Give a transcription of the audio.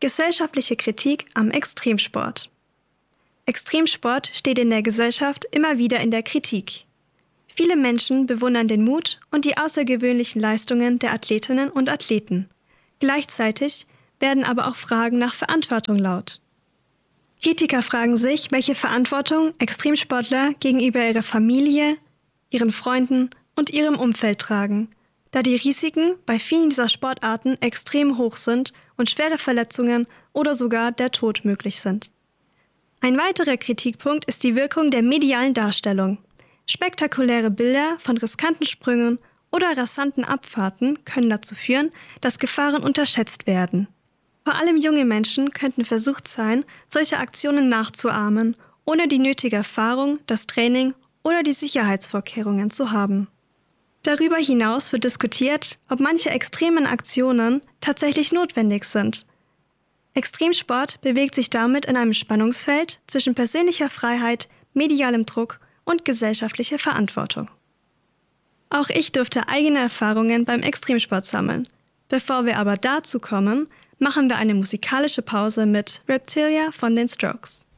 Gesellschaftliche Kritik am Extremsport. Extremsport steht in der Gesellschaft immer wieder in der Kritik. Viele Menschen bewundern den Mut und die außergewöhnlichen Leistungen der Athletinnen und Athleten. Gleichzeitig werden aber auch Fragen nach Verantwortung laut. Kritiker fragen sich, welche Verantwortung Extremsportler gegenüber ihrer Familie, ihren Freunden und ihrem Umfeld tragen, da die Risiken bei vielen dieser Sportarten extrem hoch sind und schwere Verletzungen oder sogar der Tod möglich sind. Ein weiterer Kritikpunkt ist die Wirkung der medialen Darstellung. Spektakuläre Bilder von riskanten Sprüngen oder rasanten Abfahrten können dazu führen, dass Gefahren unterschätzt werden. Vor allem junge Menschen könnten versucht sein, solche Aktionen nachzuahmen, ohne die nötige Erfahrung, das Training oder die Sicherheitsvorkehrungen zu haben. Darüber hinaus wird diskutiert, ob manche extremen Aktionen tatsächlich notwendig sind. Extremsport bewegt sich damit in einem Spannungsfeld zwischen persönlicher Freiheit, medialem Druck und gesellschaftlicher Verantwortung. Auch ich durfte eigene Erfahrungen beim Extremsport sammeln. Bevor wir aber dazu kommen, machen wir eine musikalische Pause mit Reptilia von den Strokes.